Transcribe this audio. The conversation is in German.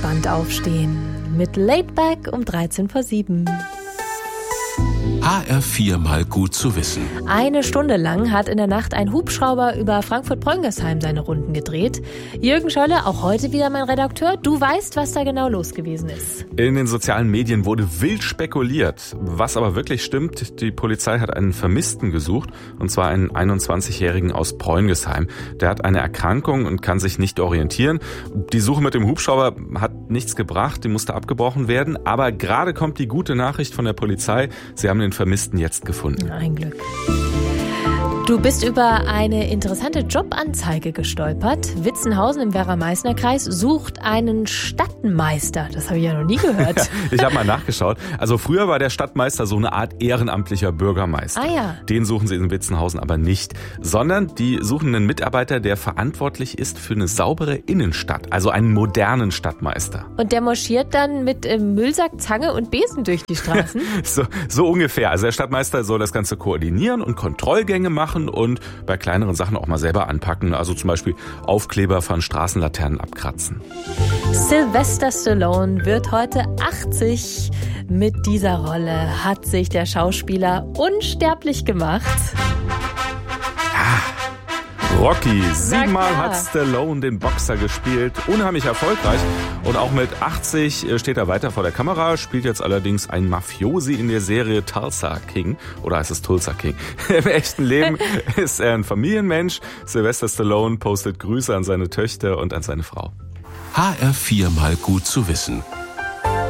entspannt aufstehen. Mit Laid Back um 7:13. HR4 mal gut zu wissen. Eine Stunde lang hat in der Nacht ein Hubschrauber über Frankfurt-Pröngersheim seine Runden gedreht. Jürgen Schölle, auch heute wieder mein Redakteur. Du weißt, was da genau los gewesen ist. In den sozialen Medien wurde wild spekuliert. Was aber wirklich stimmt, die Polizei hat einen Vermissten gesucht, und zwar einen 21-Jährigen aus Pröngersheim. Der hat eine Erkrankung und kann sich nicht orientieren. Die Suche mit dem Hubschrauber hat nichts gebracht, die musste abgebrochen werden. Aber gerade kommt die gute Nachricht von der Polizei. Sie haben den Vermissten jetzt gefunden. Ein Glück. Du bist über eine interessante Jobanzeige gestolpert. Witzenhausen im Werra-Meißner-Kreis sucht einen Stadtmeister. Das habe ich ja noch nie gehört. Ja, ich habe mal nachgeschaut. Also früher war der Stadtmeister so eine Art ehrenamtlicher Bürgermeister. Ah ja. Den suchen sie in Witzenhausen aber nicht. Sondern die suchen einen Mitarbeiter, der verantwortlich ist für eine saubere Innenstadt. Also einen modernen Stadtmeister. Und der marschiert dann mit Müllsack, Zange und Besen durch die Straßen? So ungefähr. Also der Stadtmeister soll das Ganze koordinieren und Kontrollgänge machen und bei kleineren Sachen auch mal selber anpacken. Also zum Beispiel Aufkleber von Straßenlaternen abkratzen. Sylvester Stallone wird heute 80. Mit dieser Rolle hat sich der Schauspieler unsterblich gemacht. Rocky, 7-mal hat Stallone den Boxer gespielt, unheimlich erfolgreich, und auch mit 80 steht er weiter vor der Kamera, spielt jetzt allerdings ein Mafiosi in der Serie Tulsa King, oder heißt es Tulsa King? Im echten Leben ist er ein Familienmensch. Sylvester Stallone postet Grüße an seine Töchter und an seine Frau. HR4 mal gut zu wissen.